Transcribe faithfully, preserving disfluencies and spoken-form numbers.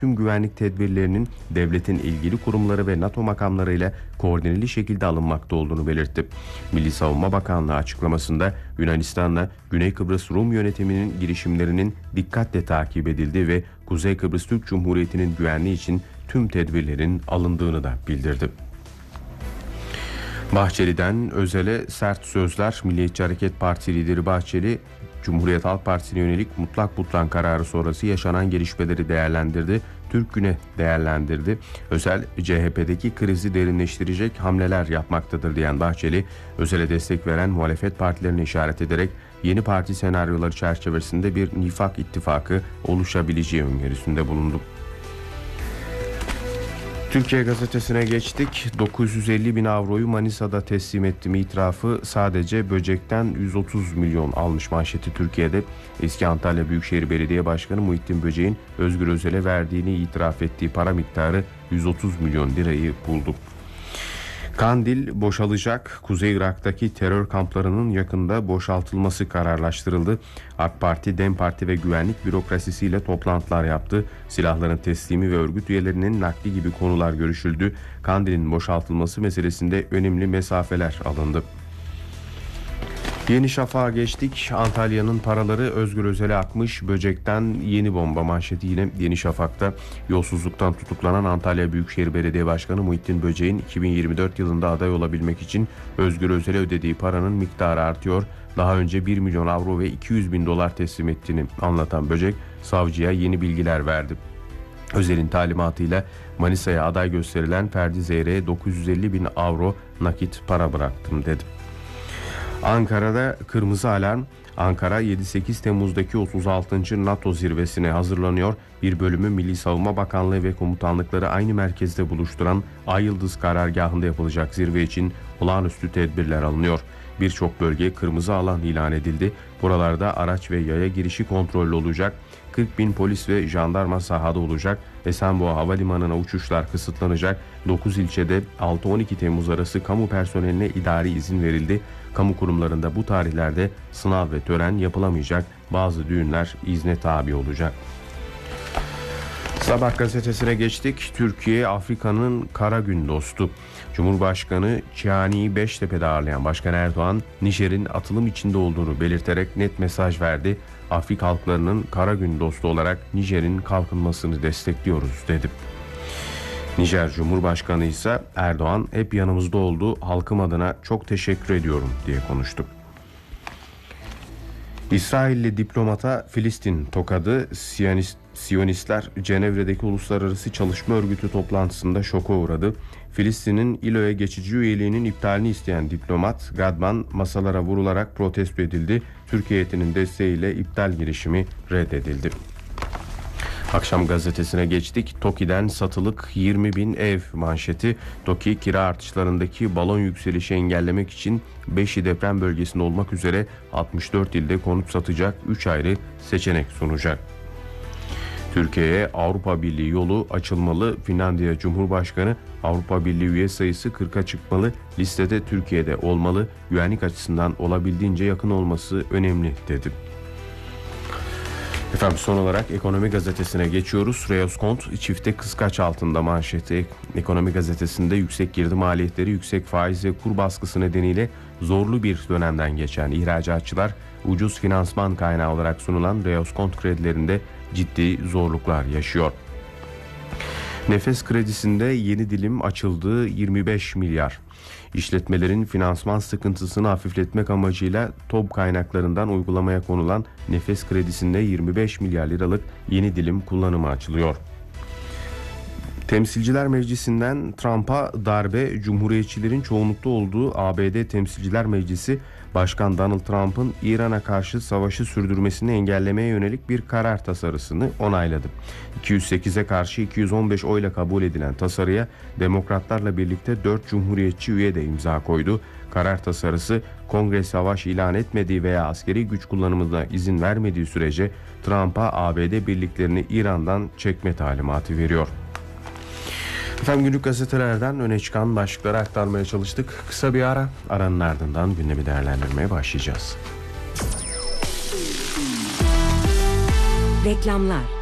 tüm güvenlik tedbirlerinin devletin ilgili kurumları ve NATO makamlarıyla koordineli şekilde alınmakta olduğunu belirtti. Milli Savunma Bakanlığı açıklamasında Yunanistan'la Güney Kıbrıs Rum yönetiminin girişimlerinin dikkatle takip edildiği ve Kuzey Kıbrıs Türk Cumhuriyeti'nin güvenliği için tüm tedbirlerin alındığını da bildirdi. Bahçeli'den Özel'e sert sözler. Milliyetçi Hareket Partisi lideri Bahçeli, Cumhuriyet Halk Partisi'ne yönelik mutlak butlan kararı sonrası yaşanan gelişmeleri değerlendirdi. Türk Gün'e değerlendirdi. Özel, C H P'deki krizi derinleştirecek hamleler yapmaktadır diyen Bahçeli, Özel'e destek veren muhalefet partilerine işaret ederek yeni parti senaryoları çerçevesinde bir nifak ittifakı oluşabileceği önerisinde bulundu. Türkiye Gazetesi'ne geçtik. dokuz yüz elli bin avroyu Manisa'da teslim ettim itirafı sadece böcekten yüz otuz milyon almış manşeti Türkiye'de. Eski Antalya Büyükşehir Belediye Başkanı Muhittin Böcek'in Özgür Özel'e verdiğini itiraf ettiği para miktarı yüz otuz milyon lirayı buldu. Kandil boşalacak. Kuzey Irak'taki terör kamplarının yakında boşaltılması kararlaştırıldı. AK Parti, DEM Parti ve güvenlik bürokrasisiyle toplantılar yaptı. Silahların teslimi ve örgüt üyelerinin nakli gibi konular görüşüldü. Kandil'in boşaltılması meselesinde önemli mesafeler alındı. Yeni Şafak'a geçtik. Antalya'nın paraları Özgür Özel'e akmış. Böcekten yeni bomba manşeti yine Yeni Şafak'ta. Yolsuzluktan tutuklanan Antalya Büyükşehir Belediye Başkanı Muhittin Böcek'in iki bin yirmi dört yılında aday olabilmek için Özgür Özel'e ödediği paranın miktarı artıyor. Daha önce bir milyon avro ve iki yüz bin dolar teslim ettiğini anlatan Böcek, savcıya yeni bilgiler verdi. Özel'in talimatıyla Manisa'ya aday gösterilen Ferdi Zeyre'ye dokuz yüz elli bin avro nakit para bıraktım dedi. Ankara'da kırmızı alarm. Ankara yedi sekiz Temmuz'daki otuz altıncı NATO zirvesine hazırlanıyor. Bir bölümü Milli Savunma Bakanlığı ve komutanlıkları aynı merkezde buluşturan Ay Yıldız karargahında yapılacak zirve için olağanüstü tedbirler alınıyor. Birçok bölge kırmızı alan ilan edildi. Buralarda araç ve yaya girişi kontrollü olacak. kırk bin polis ve jandarma sahada olacak. Esenboğa Havalimanı'na uçuşlar kısıtlanacak. dokuz ilçede altı on iki Temmuz arası kamu personeline idari izin verildi. Kamu kurumlarında bu tarihlerde sınav ve tören yapılamayacak. Bazı düğünler izne tabi olacak. Sabah gazetesine geçtik. Türkiye Afrika'nın kara gün dostu. Cumhurbaşkanı Çiani'yi Beştepe'de ağırlayan Başkan Erdoğan, Nijer'in atılım içinde olduğunu belirterek net mesaj verdi. Afrika halklarının kara gün dostu olarak Nijer'in kalkınmasını destekliyoruz dedi. Nijer Cumhurbaşkanı ise Erdoğan hep yanımızda oldu, halkım adına çok teşekkür ediyorum diye konuştu. İsrailli diplomata Filistin tokadı. Siyonist, Siyonistler Cenevre'deki Uluslararası Çalışma Örgütü toplantısında şoka uğradı. Filistin'in İ L O'ya geçici üyeliğinin iptalini isteyen diplomat Gadman masalara vurularak protesto edildi. Türkiye heyetinin desteğiyle iptal girişimi reddedildi. Akşam gazetesine geçtik. TOKİ'den satılık yirmi bin ev manşeti. TOKİ kira artışlarındaki balon yükselişi engellemek için beşi deprem bölgesinde olmak üzere altmış dört ilde konut satacak, üç ayrı seçenek sunacak. Türkiye'ye Avrupa Birliği yolu açılmalı. Finlandiya Cumhurbaşkanı Avrupa Birliği üye sayısı kırka çıkmalı. Listede Türkiye'de olmalı. Güvenlik açısından olabildiğince yakın olması önemli dedi. Efendim son olarak Ekonomi Gazetesi'ne geçiyoruz. Reoskont çifte kıskaç altında manşeti. Ekonomi Gazetesi'nde yüksek girdi maliyetleri, yüksek faiz ve kur baskısı nedeniyle zorlu bir dönemden geçen ihracatçılar ucuz finansman kaynağı olarak sunulan Reoskont kredilerinde ciddi zorluklar yaşıyor. Nefes kredisinde yeni dilim açıldı, yirmi beş milyar. İşletmelerin finansman sıkıntısını hafifletmek amacıyla TOB kaynaklarından uygulamaya konulan nefes kredisinde yirmi beş milyar liralık yeni dilim kullanıma açılıyor. Temsilciler Meclisi'nden Trump'a darbe, Cumhuriyetçilerin çoğunlukta olduğu A B D Temsilciler Meclisi, Başkan Donald Trump'ın İran'a karşı savaşı sürdürmesini engellemeye yönelik bir karar tasarısını onayladı. iki yüz sekize karşı iki yüz on beş oyla kabul edilen tasarıya Demokratlarla birlikte dört Cumhuriyetçi üye de imza koydu. Karar tasarısı, Kongre savaş ilan etmediği veya askeri güç kullanımına izin vermediği sürece Trump'a A B D birliklerini İran'dan çekme talimatı veriyor. Efendim günlük gazetelerden öne çıkan başlıkları aktarmaya çalıştık. Kısa bir ara, aranın ardından gündemi değerlendirmeye başlayacağız. Reklamlar.